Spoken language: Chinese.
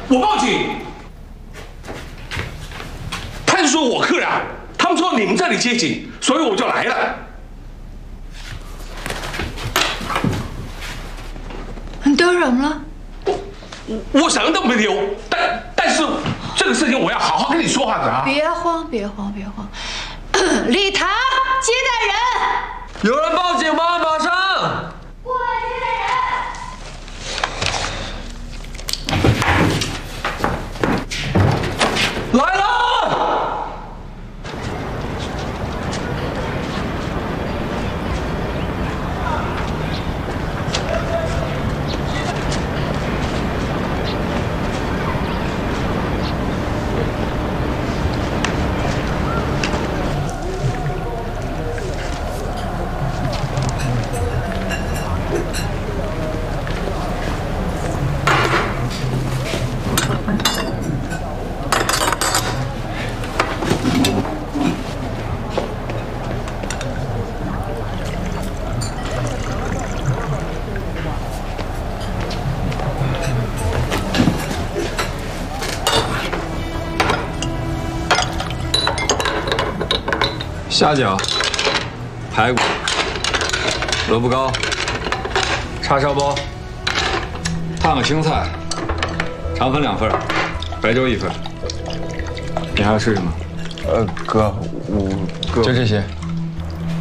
我报警。他是说我客人，他们说你们这里接警，所以我就来了。 你丢人了？ 我什么都没丢，但是这个事情我要好好跟你说话的啊！ 别慌，别慌，别慌。礼堂接待人， 有人报警吗？马上！ 过来接待人。 来了！ 虾饺、排骨、萝卜糕、叉烧包、烫个青菜，肠粉2份，白粥1份。你还要吃什么？ 哥，哥， 就这些。